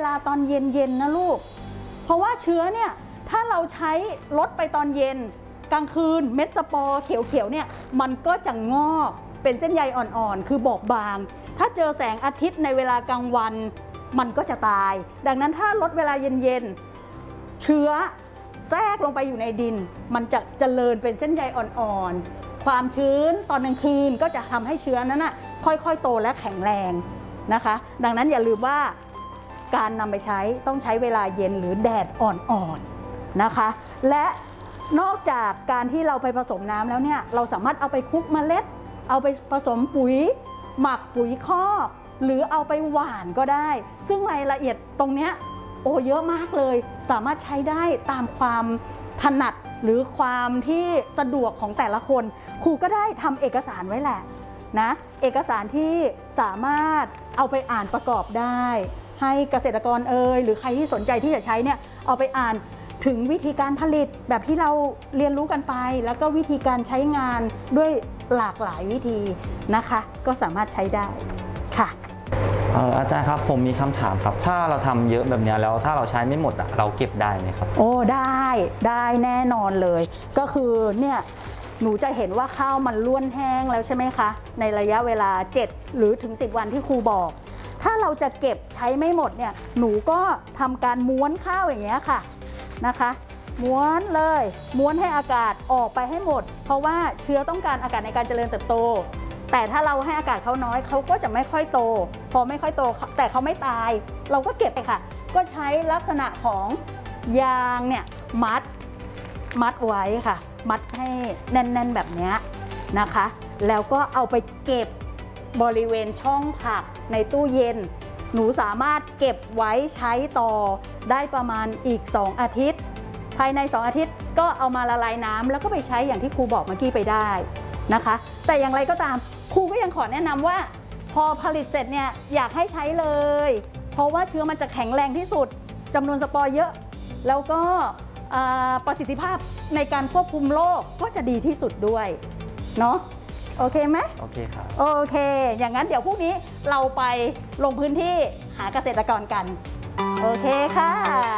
าตอนเย็นๆนะลูกเพราะว่าเชื้อเนี่ยถ้าเราใช้ลดไปตอนเย็นกลางคืนเม็ดสปอร์เขียวๆเนี่ยมันก็จะงอกเป็นเส้นใยอ่อนๆคือบอบบางถ้าเจอแสงอาทิตย์ในเวลากลางวันมันก็จะตายดังนั้นถ้าลดเวลาเย็นๆเชื้อแทรกลงไปอยู่ในดินมันจะเจริญเป็นเส้นใยอ่อนๆความชื้นตอนกลางคืนก็จะทำให้เชื้อนั้นน่ะค่อยๆโตและแข็งแรงนะคะดังนั้นอย่าลืมว่าการนำไปใช้ต้องใช้เวลาเย็นหรือแดดอ่อนๆนะคะและนอกจากการที่เราไปผสมน้ำแล้วเนี่ยเราสามารถเอาไปคลุกเมล็ดเอาไปผสมปุ๋ยหมักปุ๋ยคอกหรือเอาไปหว่านก็ได้ซึ่งรายละเอียดตรงเนี้ยเยอะมากเลยสามารถใช้ได้ตามความถนัดหรือความที่สะดวกของแต่ละคนครูก็ได้ทำเอกสารไว้แหละนะเอกสารที่สามารถเอาไปอ่านประกอบได้ให้เกษตรกรหรือใครที่สนใจที่จะใช้เนี่ยเอาไปอ่านถึงวิธีการผลิตแบบที่เราเรียนรู้กันไปแล้วก็วิธีการใช้งานด้วยหลากหลายวิธีนะคะก็สามารถใช้ได้ค่ะอาจารย์ครับผมมีคำถามครับถ้าเราทำเยอะแบบนี้แล้วถ้าเราใช้ไม่หมดเราเก็บได้ไหมครับได้แน่นอนเลยก็คือเนี่ยหนูจะเห็นว่าข้าวมันล้วนแห้งแล้วใช่ไหมคะในระยะเวลา7หรือถึง10วันที่ครูบอกถ้าเราจะเก็บใช้ไม่หมดเนี่ยหนูก็ทำการม้วนข้าวอย่างเงี้ยค่ะนะคะม้วนเลยม้วนให้อากาศออกไปให้หมดเพราะว่าเชื้อต้องการอากาศในการเจริญเติบโตแต่ถ้าเราให้อากาศเขาน้อยเขาก็จะไม่ค่อยโตพอไม่ค่อยโตแต่เขาไม่ตายเราก็เก็บไปค่ะก็ใช้ลักษณะของยางเนี่ยมัดไว้ค่ะมัดให้แน่นๆแบบนี้นะคะแล้วก็เอาไปเก็บบริเวณช่องผักในตู้เย็นหนูสามารถเก็บไว้ใช้ต่อได้ประมาณอีก2อาทิตย์ภายใน2อาทิตย์ก็เอามาละลายน้ำแล้วก็ไปใช้อย่างที่ครูบอกเมื่อกี้ไปได้นะคะแต่อย่างไรก็ตามครูก็ยังขอแนะนำว่าพอผลิตเสร็จเนี่ยอยากให้ใช้เลยเพราะว่าเชื้อมันจะแข็งแรงที่สุดจำนวนสปอร์เยอะแล้วก็ประสิทธิภาพในการควบคุมโรคก็จะดีที่สุดด้วยเนาะโอเคไหมโอเคครับโอเคอย่างนั้นเดี๋ยวพรุ่งนี้เราไปลงพื้นที่หาเกษตรกรกันโอเคค่ะ